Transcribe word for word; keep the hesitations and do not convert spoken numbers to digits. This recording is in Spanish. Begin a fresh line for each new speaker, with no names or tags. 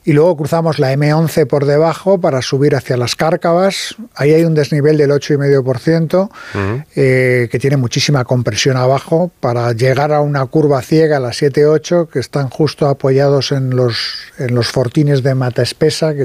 y luego cruzamos la eme once por debajo para subir hacia las Cárcavas. Ahí hay un desnivel del ocho coma cinco por ciento, uh-huh. eh, que tiene muchísima compresión abajo para llegar a una curva ciega, la siete ocho, que están justo apoyados en los, en los fortines de Mata Espesa, que